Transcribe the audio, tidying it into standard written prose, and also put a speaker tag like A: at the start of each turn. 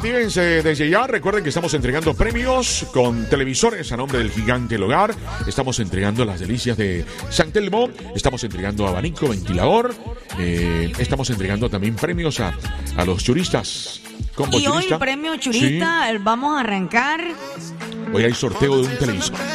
A: Actívense desde ya. Recuerden que estamos entregando premios con televisores a nombre del Gigante del Hogar. Estamos entregando las delicias de San Telmo. Estamos entregando abanico, ventilador. Estamos entregando también premios a los churistas.
B: Y hoy, premio churista, vamos a arrancar.
A: Hoy hay sorteo de un televisor.